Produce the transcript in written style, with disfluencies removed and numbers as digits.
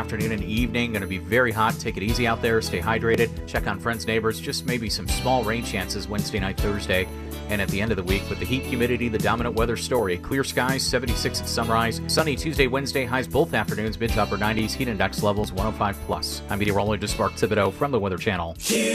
afternoon and evening. Going to be very hot. Take it easy out there. Stay hydrated. Check on friends, neighbors. Just maybe some small rain chances Wednesday night, Thursday, and at the end of the week. With the heat, humidity, the dominant weather story. Clear skies, 76 at sunrise. Sunny Tuesday, Wednesday. Highs both afternoons. Mid to upper 90s. Heat index levels 105 plus. I'm meteorologist Mark Thibodeau from the Weather Channel.